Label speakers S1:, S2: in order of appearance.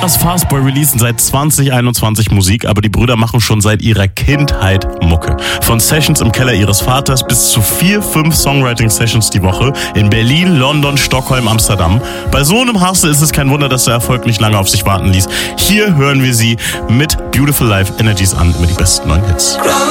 S1: Das Fastboy releasen seit 2021 Musik, aber die Brüder machen schon seit ihrer Kindheit Mucke. Von Sessions im Keller ihres Vaters bis zu 4-5 Songwriting-Sessions die Woche in Berlin, London, Stockholm, Amsterdam. Bei so einem Hustle ist es kein Wunder, dass der Erfolg nicht lange auf sich warten ließ. Hier hören wir sie mit Beautiful Life Energies an, mit die besten neuen Hits.